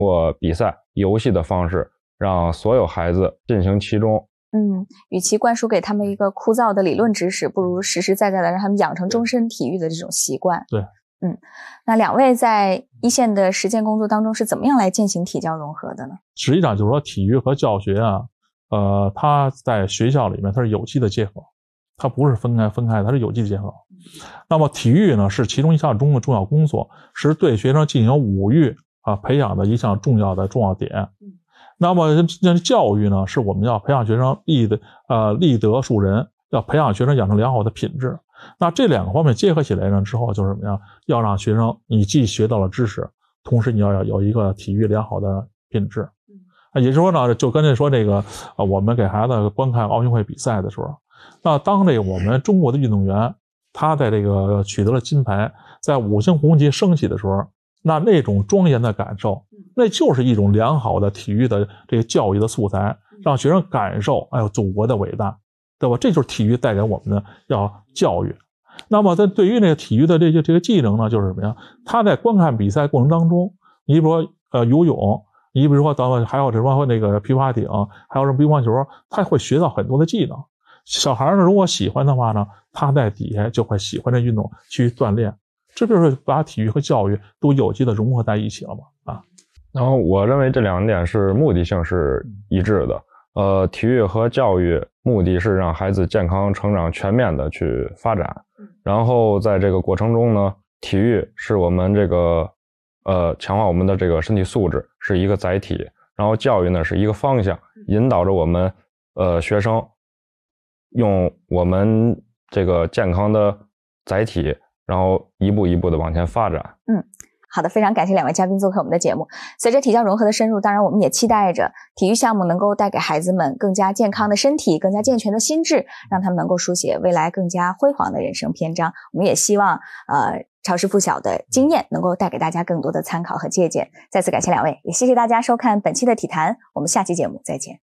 过比赛、游戏的方式，让所有孩子进行其中。 与其灌输给他们一个枯燥的理论知识，不如实实在在的让他们养成终身体育的这种习惯。 对， 那2位在一线的实践工作当中是怎么样来进行体教融合的呢？ 实际上就是说体育和教学啊，它在学校里面它是有机的结合，它不是分开，它是有机的结合。那么体育呢是其中一项中的重要工作，是对学生进行5育培养的一项重要点。那么教育呢，是我们要培养学生立德树人，要培养学生养成良好的品质。那这2个方面结合起来呢之后，就是什么呀？要让学生你既学到了知识，同时你要有一个体育良好的品质。也就是说呢，就跟着说这个我们给孩子观看奥运会比赛的时候，那当这个我们中国的运动员他在这个取得了金牌，在5星红旗升起的时候，那种庄严的感受，那就是一种良好的体育的这个教育的素材，让学生感受祖国的伟大，对吧？这就是体育带给我们的要教育。那么在对于那个体育的这个技能呢，就是什么呀？他在观看比赛过程当中，你比如说游泳，你比如说还有什么那个皮划艇，还有什么乒乓球，他会学到很多的技能。小孩呢如果喜欢的话呢，他在底下就会喜欢这运动去锻炼，这就是把体育和教育都有机的融合在一起了嘛。 然后我认为这2点是目的性是一致的。体育和教育目的是让孩子健康成长全面的去发展，然后在这个过程中呢，体育是我们这个强化我们的这个身体素质是一个载体，然后教育呢是一个方向，引导着我们学生用我们这个健康的载体，然后一步一步的往前发展。 好的，非常感谢2位嘉宾做客我们的节目。随着体教融合的深入，当然我们也期待着体育项目能够带给孩子们更加健康的身体，更加健全的心智，让他们能够书写未来更加辉煌的人生篇章。我们也希望超师附小的经验能够带给大家更多的参考和借鉴。再次感谢2位，也谢谢大家收看本期的体坛，我们下期节目再见。